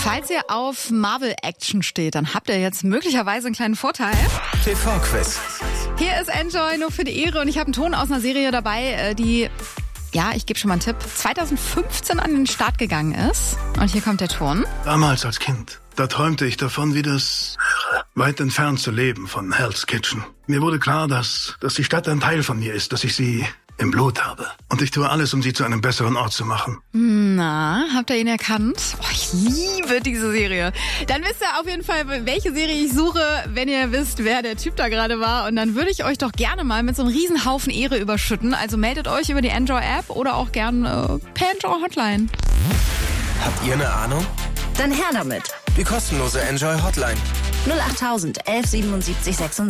Falls ihr auf Marvel-Action steht, dann habt ihr jetzt möglicherweise einen kleinen Vorteil. TV-Quiz. Hier ist Enjoy nur für die Ehre und ich habe einen Ton aus einer Serie dabei, die, ja, ich gebe schon mal einen Tipp, 2015 an den Start gegangen ist. Und hier kommt der Ton. Damals als Kind, da träumte ich davon, wie das weit entfernt zu leben von Hell's Kitchen. Mir wurde klar, dass die Stadt ein Teil von mir ist, dass ich sie im Blut habe. Und ich tue alles, um sie zu einem besseren Ort zu machen. Na, habt ihr ihn erkannt? Oh, ich liebe diese Serie. Dann wisst ihr auf jeden Fall, welche Serie ich suche, wenn ihr wisst, wer der Typ da gerade war. Und dann würde ich euch doch gerne mal mit so einem Riesenhaufen Ehre überschütten. Also meldet euch über die Enjoy-App oder auch gern per Enjoy-Hotline. Habt ihr eine Ahnung? Dann her damit. Die kostenlose Enjoy-Hotline. 08000 11 77 66.